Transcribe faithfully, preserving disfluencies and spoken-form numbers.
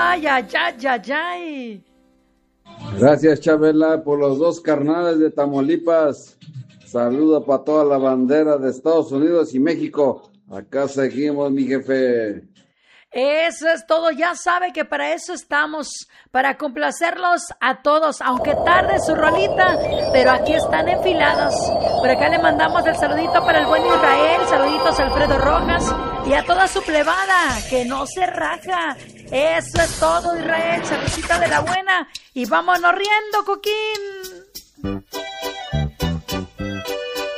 Ay, ay, ay, ay, ay. Gracias, Chabela, por los dos carnales de Tamaulipas. Saludo para toda la bandera de Estados Unidos y México. Acá seguimos, mi jefe. Eso es todo, ya sabe que para eso estamos, para complacerlos a todos, aunque tarde su rolita, pero aquí están enfilados. Por acá le mandamos el saludito para el buen Israel, saluditos a Alfredo Rojas y a toda su plebada, que no se raja. Eso es todo, Israel, saludcita de la buena y vámonos riendo, Coquín.